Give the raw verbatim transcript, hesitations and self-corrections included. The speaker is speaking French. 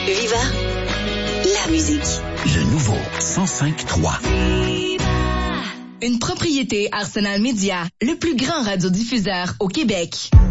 Viva, la musique. Le nouveau cent cinq trois. Une propriété Arsenal Média, le plus grand radiodiffuseur au Québec.